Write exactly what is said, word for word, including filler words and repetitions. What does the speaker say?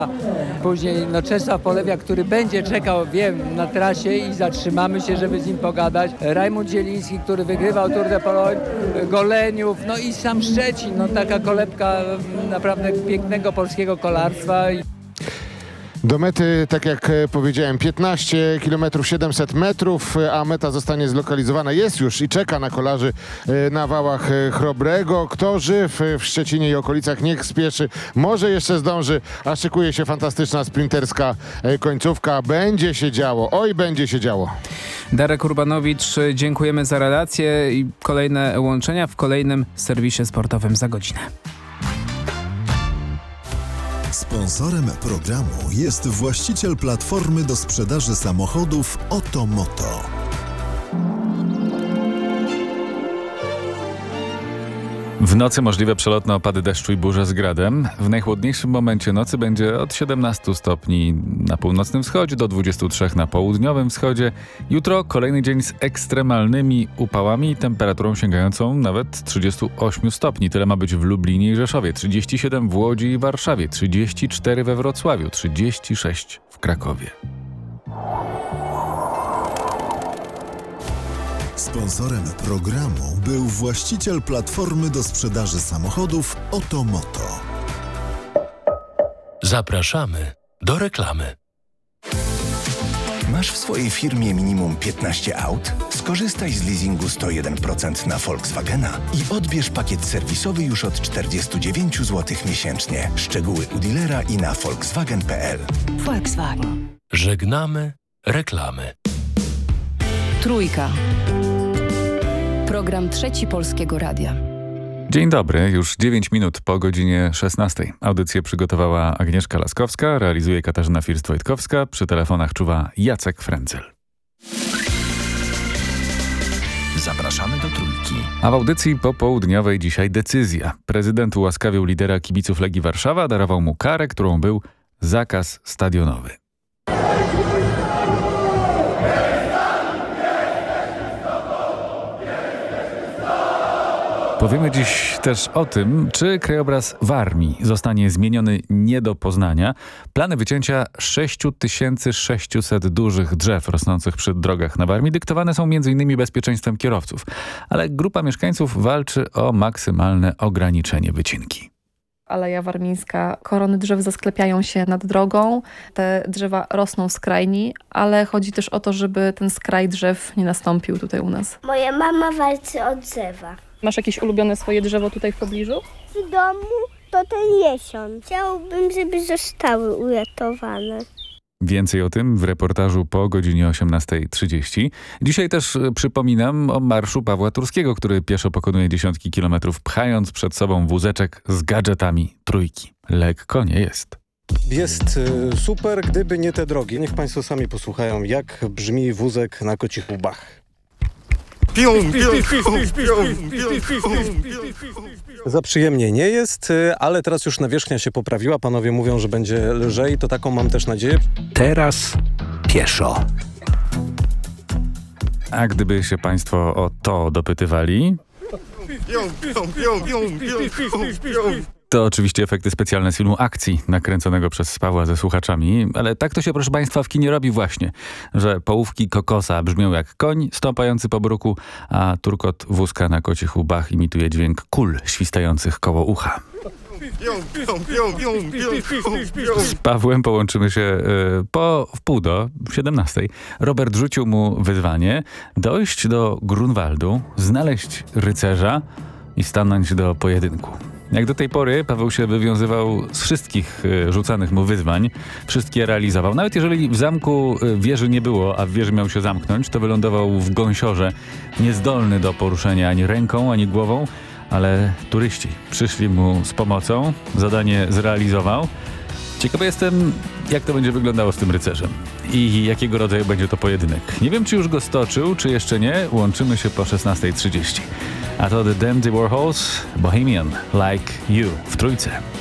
Później no, Czesław Polewia, który będzie czekał, wiem, na trasie i zatrzymamy się, żeby z nim pogadać. Rajmund Zieliński, który wygrywał Tour de Pologne, Goleniów, no i sam Szczecin, no taka kolebka naprawdę pięknego polskiego kolarstwa. Do mety, tak jak powiedziałem, piętnaście kilometrów, siedemset metrów, a meta zostanie zlokalizowana. Jest już i czeka na kolarzy na wałach Chrobrego. Kto żyw w Szczecinie i okolicach, niech spieszy. Może jeszcze zdąży, a szykuje się fantastyczna sprinterska końcówka. Będzie się działo. Oj, będzie się działo. Darek Urbanowicz, dziękujemy za relację i kolejne łączenia w kolejnym serwisie sportowym za godzinę. Sponsorem programu jest właściciel platformy do sprzedaży samochodów Otomoto. W nocy możliwe przelotne opady deszczu i burze z gradem. W najchłodniejszym momencie nocy będzie od siedemnastu stopni na północnym wschodzie do dwudziestu trzech na południowym wschodzie. Jutro kolejny dzień z ekstremalnymi upałami i temperaturą sięgającą nawet trzydziestu ośmiu stopni. Tyle ma być w Lublinie i Rzeszowie, trzydzieści siedem w Łodzi i Warszawie, trzydzieści cztery we Wrocławiu, trzydzieści sześć w Krakowie. Sponsorem programu był właściciel platformy do sprzedaży samochodów Otomoto. Zapraszamy do reklamy. Masz w swojej firmie minimum piętnaście aut? Skorzystaj z leasingu sto jeden procent na Volkswagena i odbierz pakiet serwisowy już od czterdzieści dziewięć złotych miesięcznie. Szczegóły u dealera i na volkswagen kropka p l. Volkswagen. Żegnamy reklamy. Trójka. Program Trzeci Polskiego Radia. Dzień dobry, już dziewięć minut po godzinie szesnastej. Audycję przygotowała Agnieszka Laskowska, realizuje Katarzyna First-Wojtkowska, przy telefonach czuwa Jacek Frędzel. Zapraszamy do Trójki. A w audycji popołudniowej dzisiaj decyzja. Prezydent ułaskawił lidera kibiców Legii Warszawa, darował mu karę, którą był zakaz stadionowy. Powiemy dziś też o tym, czy krajobraz Warmii zostanie zmieniony nie do poznania. Plany wycięcia sześć tysięcy sześciuset dużych drzew rosnących przy drogach na Warmii dyktowane są między innymi bezpieczeństwem kierowców. Ale grupa mieszkańców walczy o maksymalne ograniczenie wycinki. Aleja Warmińska, korony drzew zasklepiają się nad drogą. Te drzewa rosną w skrajni, ale chodzi też o to, żeby ten skraj drzew nie nastąpił tutaj u nas. Moja mama walczy o drzewa. Masz jakieś ulubione swoje drzewo tutaj w pobliżu? W domu to ten jesion. Chciałbym, żeby zostały uratowane. Więcej o tym w reportażu po godzinie osiemnastej trzydzieści. Dzisiaj też przypominam o marszu Pawła Turskiego, który pieszo pokonuje dziesiątki kilometrów, pchając przed sobą wózeczek z gadżetami Trójki. Lekko nie jest. Jest super, gdyby nie te drogi. Niech państwo sami posłuchają, jak brzmi wózek na kocich łbach. Za przyjemnie nie jest, ale teraz już nawierzchnia się poprawiła. Panowie mówią, że będzie lżej, to taką mam też nadzieję. Teraz pieszo. A gdyby się państwo o to dopytywali... To oczywiście efekty specjalne z filmu Akcji, nakręconego przez Pawła ze słuchaczami, ale tak to się, proszę państwa, w kinie robi właśnie, że połówki kokosa brzmią jak koń stąpający po bruku, a turkot wózka na kocich łbach imituje dźwięk kul świstających koło ucha. Z Pawłem połączymy się y, po wpół do siedemnastej. Robert rzucił mu wyzwanie dojść do Grunwaldu, znaleźć rycerza i stanąć do pojedynku. Jak do tej pory Paweł się wywiązywał z wszystkich y, rzucanych mu wyzwań, wszystkie realizował. Nawet jeżeli w zamku y, wieży nie było, a w wieży miał się zamknąć, to wylądował w gąsiorze, niezdolny do poruszenia ani ręką, ani głową, ale turyści przyszli mu z pomocą, zadanie zrealizował. Ciekawy jestem, jak to będzie wyglądało z tym rycerzem i jakiego rodzaju będzie to pojedynek. Nie wiem, czy już go stoczył, czy jeszcze nie. Łączymy się po szesnastej trzydzieści. A to The Dandy Warhols, Bohemian Like You w Trójce.